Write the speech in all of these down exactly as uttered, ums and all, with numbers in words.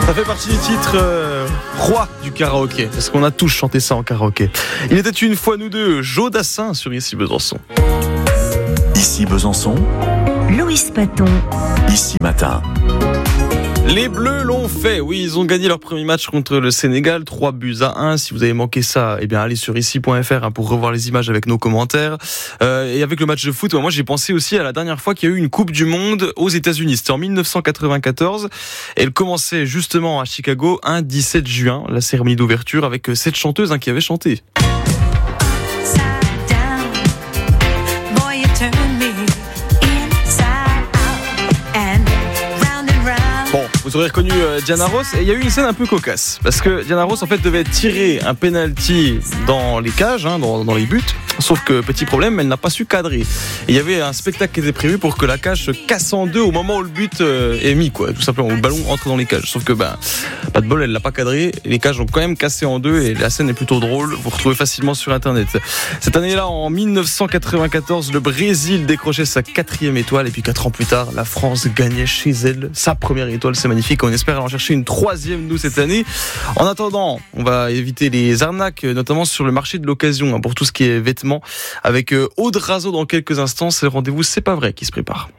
Ça fait partie du titre euh, roi du karaoké, parce qu'on a tous chanté ça en karaoké. Il était une fois nous deux, Joe Dassin sur Ici Besançon. Ici Besançon, Loïs Paton. Ici Matin. Les Bleus l'ont fait, oui, ils ont gagné leur premier match contre le Sénégal, trois buts à un. Si vous avez manqué ça, eh bien allez sur ici point f r hein, pour revoir les images avec nos commentaires. Euh, et avec le match de foot, moi j'ai pensé aussi à la dernière fois qu'il y a eu une Coupe du Monde aux États-Unis. C'était en dix-neuf cent quatre-vingt-quatorze. Elle commençait justement à Chicago un dix-sept juin, la cérémonie d'ouverture avec cette chanteuse hein, qui avait chanté. Bon, vous aurez reconnu Diana Ross, et il y a eu une scène un peu cocasse, parce que Diana Ross en fait devait tirer un penalty dans les cages, hein, dans, dans les buts, sauf que petit problème, elle n'a pas su cadrer. Et il y avait un spectacle qui était prévu pour que la cage se casse en deux au moment où le but euh, est mis, quoi, tout simplement, où le ballon entre dans les cages. Sauf que ben, pas de bol, elle l'a pas cadré, les cages ont quand même cassé en deux, et la scène est plutôt drôle, vous retrouvez facilement sur internet. Cette année-là, en dix-neuf cent quatre-vingt-quatorze, le Brésil décrochait sa quatrième étoile, et puis quatre ans plus tard, la France gagnait chez elle sa première étoile. C'est magnifique, on espère aller en chercher une troisième nous cette année. En attendant, on va éviter les arnaques, notamment sur le marché de l'occasion, hein, pour tout ce qui est vêtements, avec Aude Razo dans quelques instants. C'est le rendez-vous C'est pas vrai qui se prépare.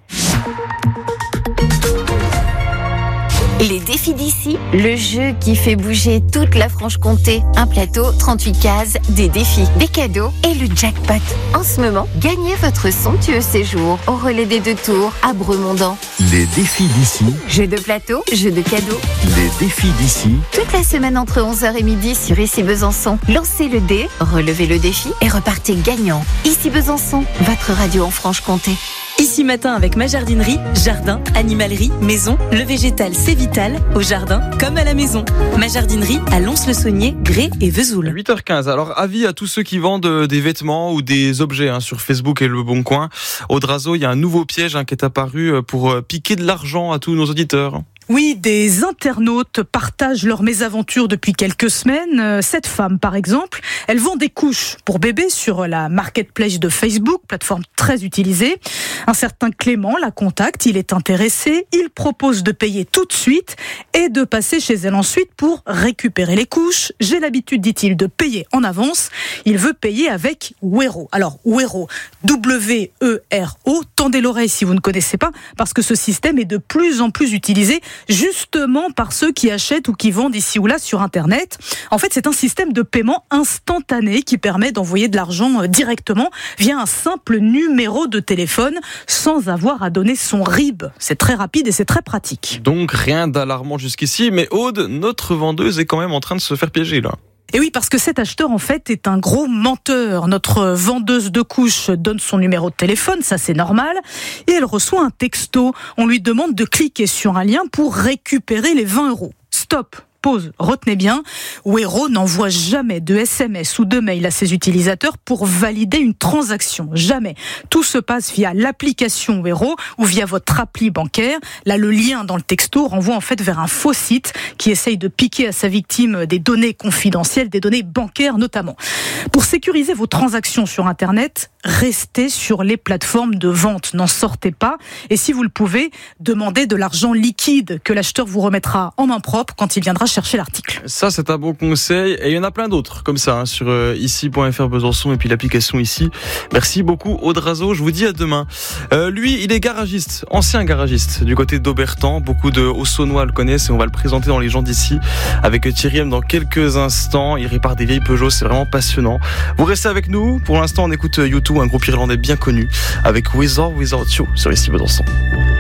Les défis d'ici, le jeu qui fait bouger toute la Franche-Comté. Un plateau, trente-huit cases, des défis, des cadeaux et le jackpot. En ce moment, gagnez votre somptueux séjour au relais des deux tours à Bremondant. Les défis d'ici. Jeu de plateau, jeu de cadeaux. Les défis d'ici. Toute la semaine entre onze heures et midi sur Ici Besançon. Lancez le dé, relevez le défi et repartez gagnant. Ici Besançon, votre radio en Franche-Comté. Ici Matin avec ma jardinerie, jardin, animalerie, maison, le végétal c'est vital, au jardin comme à la maison. Ma jardinerie à Lons-le-Saunier, Grès et Vesoul. huit heures quinze, alors avis à tous ceux qui vendent des vêtements ou des objets hein, sur Facebook et Le Bon Coin. Aude Razo, il y a un nouveau piège hein, qui est apparu pour piquer de l'argent à tous nos auditeurs. Oui, des internautes partagent leur mésaventure depuis quelques semaines. Cette femme, par exemple, elle vend des couches pour bébés sur la marketplace de Facebook, plateforme très utilisée. Un certain Clément la contacte, il est intéressé, il propose de payer tout de suite et de passer chez elle ensuite pour récupérer les couches. J'ai l'habitude, dit-il, de payer en avance. Il veut payer avec Wero. Alors, Wero, W E R O, tendez l'oreille si vous ne connaissez pas, parce que ce système est de plus en plus utilisé justement par ceux qui achètent ou qui vendent ici ou là sur Internet. En fait, c'est un système de paiement instantané qui permet d'envoyer de l'argent directement via un simple numéro de téléphone sans avoir à donner son R I B. C'est très rapide et c'est très pratique. Donc rien d'alarmant jusqu'ici, mais Aude, notre vendeuse est quand même en train de se faire piéger là. Et oui, parce que cet acheteur, en fait, est un gros menteur. Notre vendeuse de couches donne son numéro de téléphone, ça c'est normal, et elle reçoit un texto. On lui demande de cliquer sur un lien pour récupérer les vingt euros. Stop. Pause, retenez bien, Wero n'envoie jamais de S M S ou de mail à ses utilisateurs pour valider une transaction. Jamais. Tout se passe via l'application Wero ou via votre appli bancaire. Là, le lien dans le texto renvoie en fait vers un faux site qui essaye de piquer à sa victime des données confidentielles, des données bancaires notamment. Pour sécuriser vos transactions sur Internet, restez sur les plateformes de vente. N'en sortez pas. Et si vous le pouvez, demandez de l'argent liquide que l'acheteur vous remettra en main propre quand il viendra chercher l'article. Ça, c'est un bon conseil. Et il y en a plein d'autres comme ça hein, sur euh, ici point f r Besançon et puis l'application ici. Merci beaucoup, Aude Razo. Je vous dis à demain. Euh, lui, il est garagiste, ancien garagiste du côté d'Aubertan. Beaucoup de Haussonnois le connaissent et on va le présenter dans les gens d'ici avec Thierry M dans quelques instants. Il répare des vieilles Peugeot, c'est vraiment passionnant. Vous restez avec nous. Pour l'instant, on écoute U deux, un groupe irlandais bien connu avec With or Without You sur ici Besançon.